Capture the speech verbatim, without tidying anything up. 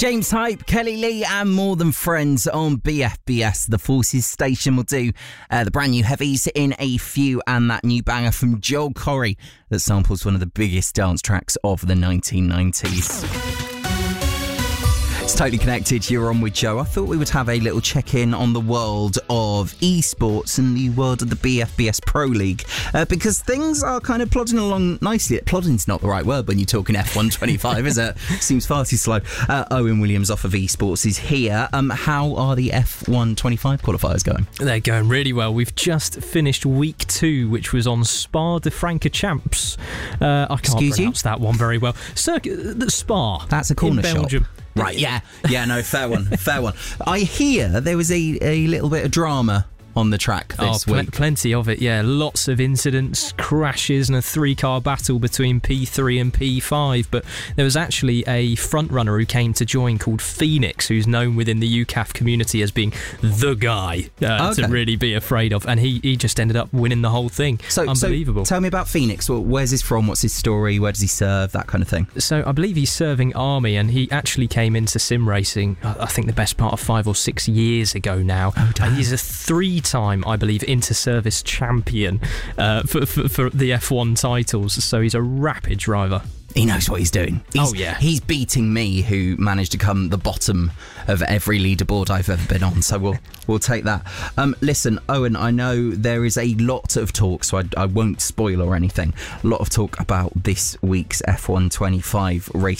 James Hype, Kelly Lee and More Than Friends on B F B S. The Forces station will do uh, the brand new heavies in a few, and that new banger from Joel Corry that samples one of the biggest dance tracks of the nineteen nineties. It's Totally Connected, you're on with Joe. I thought we would have a little check-in on the world of esports and the world of the B F B S Pro League, uh, because things are kind of plodding along nicely. Plodding's not the right word when you're talking F one twenty-five, is it? Seems far too slow. Uh, Owen Williams off of esports is here. Um, how are the F one twenty-five qualifiers going? They're going really well. We've just finished week two, which was on Spa de Francorchamps. Uh, I can't Excuse pronounce you? that one very well. Circuit, Spa. That's a corner in shop. Belgium. Right, yeah, yeah, no, fair one, fair one. I hear there was a, a little bit of drama on the track this oh, pl- week. Plenty of it, yeah. Lots of incidents, crashes, and a three-car battle between P three and P five. But there was actually a front-runner who came to join called Phoenix, who's known within the U C A F community as being the guy uh, okay. to really be afraid of. And he, he just ended up winning the whole thing. So, Unbelievable. So tell me about Phoenix. Well, where's he from? What's his story? Where does he serve? That kind of thing. So I believe he's serving Army, and he actually came into sim racing, I think the best part of five or six years ago now. Oh, damn. And he's a three-time, I believe, inter-service champion uh, for, for, for the F one titles. So he's a rapid driver. He knows what he's doing. He's, Oh, yeah. He's beating me, who managed to come the bottom of every leaderboard I've ever been on. So we'll we'll take that. Um, listen, Owen, I know there is a lot of talk, so I, I won't spoil or anything. A lot of talk about this week's F one twenty-five race